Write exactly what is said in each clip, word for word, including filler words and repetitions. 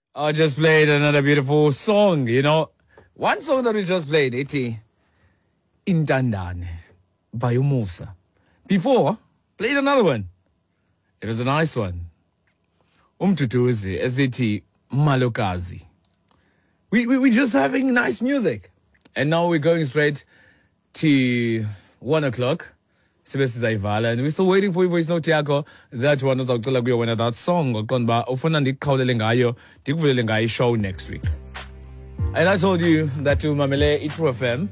I just played another beautiful song, you know. One song that we just played, iti Intandane by Umusa. Before, played another one. It was a nice one. Umtutuzi, eziti Malokazi. We, we, we're just having nice music. And now we're going straight to one o'clock. And we're still waiting for your voice note yakho. That one is awucela kuyo wena that song oqonda ba ufuna ndikukhawulele ngayo ndikuvulele ngayo show next week. And I told you that to mamele True F M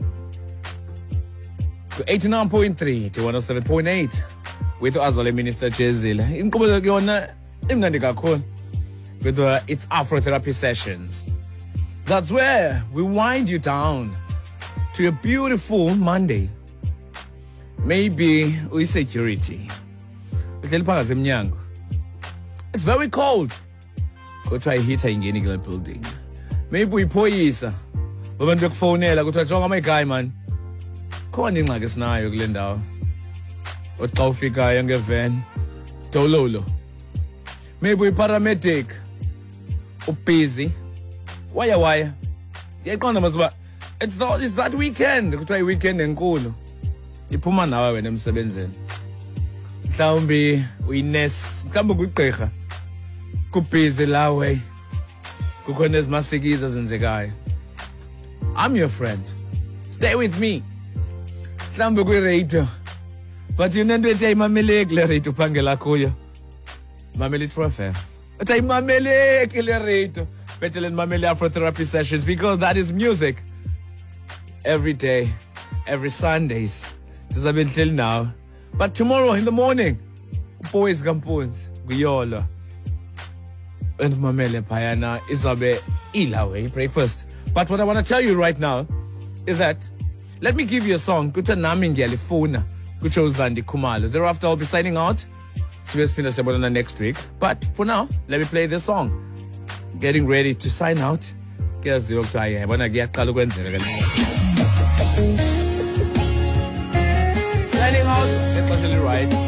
to eighty-nine point three to one oh seven point eight with Azole Minister Chezile. Inkqubo yona imnandi kakhulu. With uh, it's Afro Therapy Sessions. That's where we wind you down to a beautiful Monday. Maybe we security. It's very cold. Go try heater in any building. Maybe we poisa. But when phone go try to my guy man. Calling like a snail Glendow. What coffee guy and get van. Tololo. Maybe we paramedic. Or busy. Why why? Yeah, but it's not it's that weekend. Go try weekend and cool. Iphuma nawe wena emsebenzeni mhlawumbe uyines mhlawumbe kugqirha kubhizi lawe kukhona ezimasikiza zenzekayo. I'm your friend, stay with me. Mhlawumbe kwi-radio but yonento ethi ayimameleki le radio uphangela kuyo. Mamele True F M ethi ayimameleki le radio better mamele Afro Therapy Sessions because that is music every day, every Sundays. Till now, but tomorrow in the morning, boys gampoons, Guyola, and Mamele Payana Isabe Ilawe breakfast. But what I want to tell you right now is that let me give you a song. Kuta Namingali Funa, Kucho Zandi Kumalo. Thereafter, I'll be signing out. Spina Sabona next week. But for now, let me play this song. Getting ready to sign out. Guess the Octaya. When I get Kaluenze. Signing out, especially right.